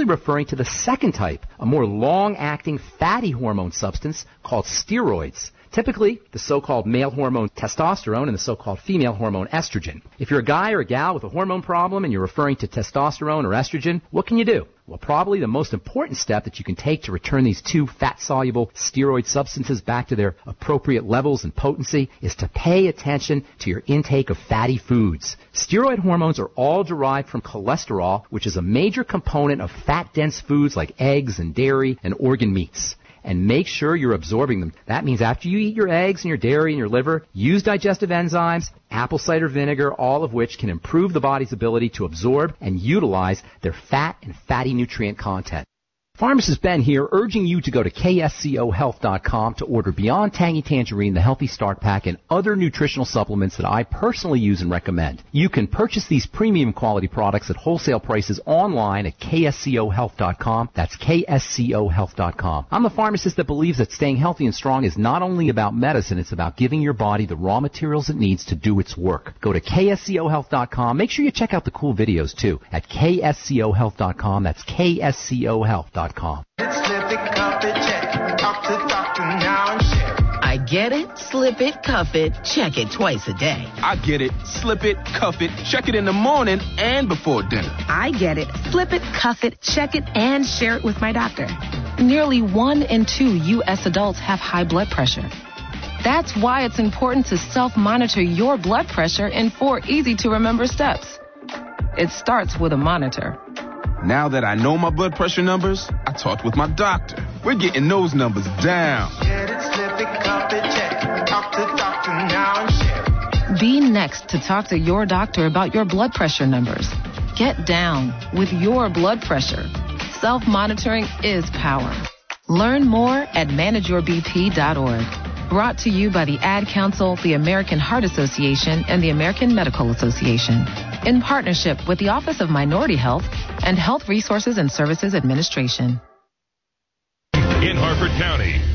really referring to the second type, a more long-acting fatty hormone substance called steroids. Typically, the so-called male hormone testosterone and the so-called female hormone estrogen. If you're a guy or a gal with a hormone problem and you're referring to testosterone or estrogen, what can you do? Well, probably the most important step that you can take to return these two fat-soluble steroid substances back to their appropriate levels and potency is to pay attention to your intake of fatty foods. Steroid hormones are all derived from cholesterol, which is a major component of fat-dense foods like eggs and dairy and organ meats. And make sure you're absorbing them. That means after you eat your eggs and your dairy and your liver, use digestive enzymes, apple cider vinegar, all of which can improve the body's ability to absorb and utilize their fat and fatty nutrient content. Pharmacist Ben here, urging you to go to kscohealth.com to order Beyond Tangy Tangerine, the Healthy Start Pack, and other nutritional supplements that I personally use and recommend. You can purchase these premium quality products at wholesale prices online at kscohealth.com. That's kscohealth.com. I'm the pharmacist that believes that staying healthy and strong is not only about medicine, it's about giving your body the raw materials it needs to do its work. Go to kscohealth.com. Make sure you check out the cool videos too at kscohealth.com. That's kscohealth.com. I get it, slip it, cuff it, check it twice a day. I get it, slip it, cuff it, check it in the morning and before dinner. I get it, slip it, cuff it, check it, and share it with my doctor. Nearly 1 in 2 U.S. adults have high blood pressure. That's why it's important to self-monitor your blood pressure in 4 easy-to-remember steps. It starts with a monitor. Now that I know my blood pressure numbers, I talked with my doctor. We're getting those numbers down. Get it, slip it, cuff it, check it. Talk to doctor now and share it. Be next to talk to your doctor about your blood pressure numbers. Get down with your blood pressure. Self-monitoring is power. Learn more at manageyourbp.org. Brought to you by the Ad Council, the American Heart Association, and the American Medical Association, in partnership with the Office of Minority Health and Health Resources and Services Administration. In Harford County,